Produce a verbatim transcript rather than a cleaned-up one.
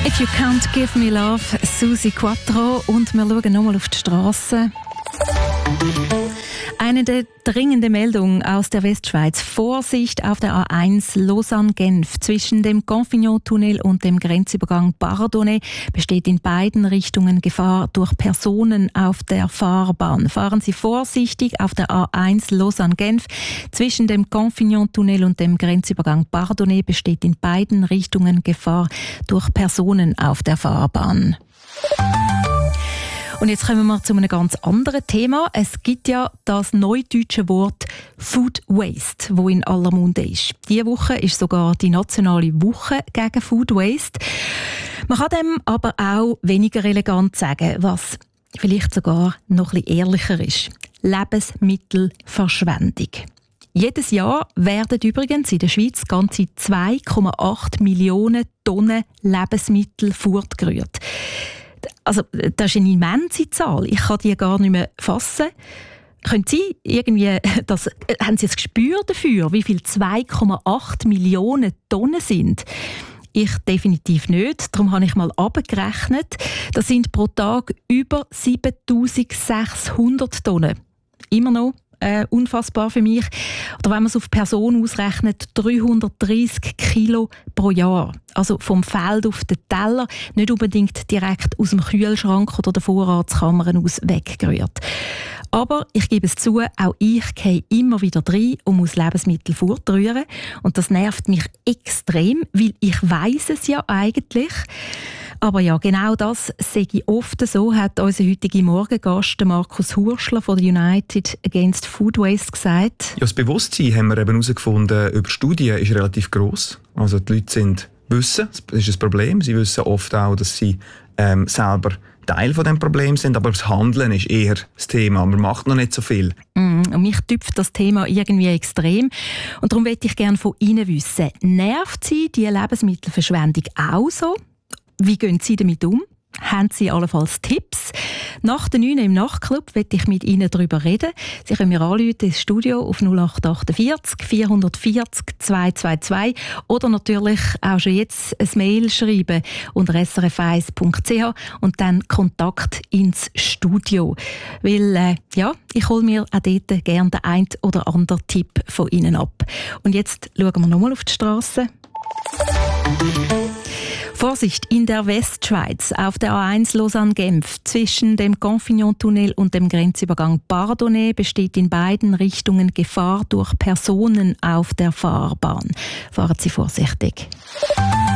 If You Can't Give Me Love, Susi Quattro. Und wir schauen nochmal auf die Straße. Eine der dringenden Meldungen aus der Westschweiz. Vorsicht auf der A eins Lausanne-Genf. Zwischen dem Confignot-Tunnel und dem Grenzübergang Bardonnay besteht in beiden Richtungen Gefahr durch Personen auf der Fahrbahn. Fahren Sie vorsichtig auf der A eins Lausanne-Genf. Zwischen dem Confignot-Tunnel und dem Grenzübergang Bardonnay besteht in beiden Richtungen Gefahr durch Personen auf der Fahrbahn. Und jetzt kommen wir zu einem ganz anderen Thema. Es gibt ja das neudeutsche Wort Food Waste, wo in aller Munde ist. Diese Woche ist sogar die nationale Woche gegen Food Waste. Man kann dem aber auch weniger elegant sagen, was vielleicht sogar noch ein bisschen ehrlicher ist. Lebensmittelverschwendung. Jedes Jahr werden übrigens in der Schweiz ganze zwei Komma acht Millionen Tonnen Lebensmittel fortgerührt. Also, das ist eine immense Zahl. Ich kann die gar nicht mehr fassen. Können Sie irgendwie, das, haben Sie ein Gespür dafür, wie viel zwei Komma acht Millionen Tonnen sind? Ich definitiv nicht. Darum habe ich mal abgerechnet. Das sind pro Tag über siebentausendsechshundert Tonnen. Immer noch äh, unfassbar für mich. Oder wenn man es auf Person ausrechnet, dreihundertdreissig Kilo pro Jahr. Also vom Feld auf den Teller, nicht unbedingt direkt aus dem Kühlschrank oder der Vorratskammer aus weggerührt. Aber ich gebe es zu, auch ich gehe immer wieder rein und muss Lebensmittel fortrühren. Und das nervt mich extrem, weil ich weiss es ja eigentlich. Aber ja, genau das sehe ich oft so, hat unser heutiger Morgengast Markus Hurschler von der United Against Food Waste gesagt. Ja, das Bewusstsein, haben wir eben herausgefunden, über Studien ist relativ gross. Also die Leute sind, wissen, das ist ein Problem. Sie wissen oft auch, dass sie ähm, selber Teil von dem Problem sind, aber das Handeln ist eher das Thema. Man macht noch nicht so viel. Mm, und mich tüpft das Thema irgendwie extrem. Und darum möchte ich gerne von Ihnen wissen, nervt Sie die Lebensmittelverschwendung auch so? Wie gehen Sie damit um? Haben Sie allenfalls Tipps? Nach der neun im Nachtclub möchte ich mit Ihnen darüber reden. Sie können mir anrufen ins Studio auf null acht achtundvierzig vierhundertvierzig zweihundertzweiundzwanzig oder natürlich auch schon jetzt ein Mail schreiben unter s r f eins punkt c h und dann Kontakt ins Studio. Weil, äh, ja, ich hole mir auch dort gerne den einen oder anderen Tipp von Ihnen ab. Und jetzt schauen wir nochmal auf die Straße. Vorsicht in der Westschweiz auf der A eins Lausanne-Genf. Zwischen dem Confignot-Tunnel und dem Grenzübergang Bardonnay besteht in beiden Richtungen Gefahr durch Personen auf der Fahrbahn. Fahren Sie vorsichtig.